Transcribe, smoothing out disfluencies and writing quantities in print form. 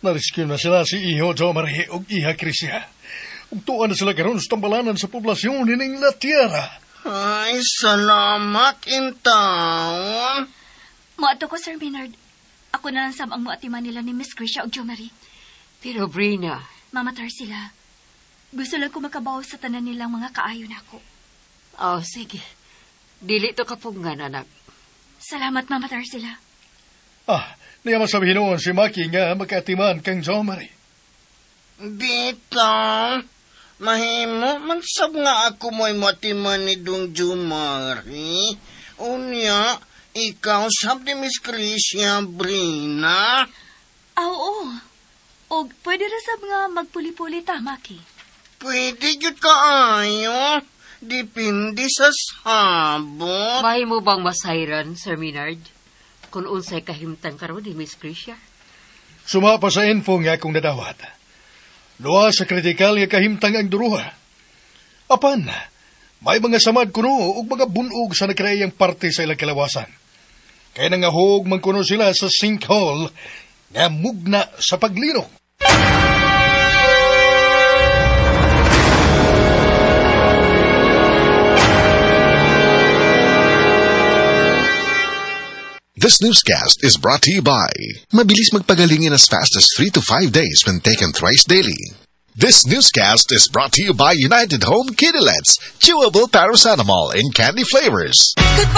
Narescue na sila si Iho Jomari ug Iha Krisya. Ug tuwa na sila karon sa tambalanan sa poblasyon hining La Tierra. Ay, salamat in town. Moadto ko, Sir Maynard. Ako na lang ang muatiman nila ni Miss Krisya ug Jomari. Pero Brina, Mamatar sila. Gusto lang ko makabaw sa tanan nilang mga kaayo nako. oh sige. Dili to kapungan, anak. Salamat, Mamatar sila. Niya masabihin noon si Maki nga magkatiman kang Jomari. Bitaw, mahimo man sab nga ako mo'y matiman ni Dong Jomari. Unya, ikaw sab ni Miss Krisya, Brina. Oo. Og pwede ra sab nga magpuli-puli ta, Maki. Pwede jud kaayo. Depende sa sabot. Mahimo bang masayran, Sir Maynard? Kung unsay kahimtang karon ni Miss Krisya? Sumapa sa info nga akong nadawat. Luwa sa kritikal nga kahimtang ang duruha. Apan, may mga samad kuno ug mga bunog sa nakrayang parte sa ilang kalawasan. Kaya nangahog man kuno sila sa sinkhole nga mugna sa paglino. This newscast is brought to you by Mabilis magpagaling in as fast as 3 to 5 days when taken thrice daily. This newscast is brought to you by United Home Kidilets, chewable paracetamol in candy flavors.